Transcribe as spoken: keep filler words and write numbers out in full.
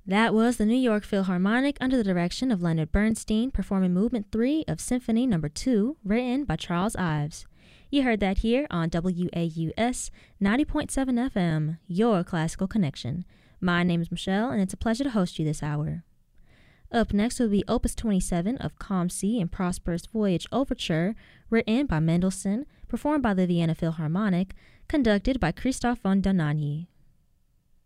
That was the New York Philharmonic under the direction of Leonard Bernstein performing Movement three of Symphony Number two, written by Charles Ives. You heard that here on W A U S ninety point seven F M, your classical connection. My name is Michelle, and it's a pleasure to host you this hour. Up next will be Opus twenty-seven of Calm Sea and Prosperous Voyage Overture, written by Mendelssohn, performed by the Vienna Philharmonic, conducted by Christoph von Dohnanyi.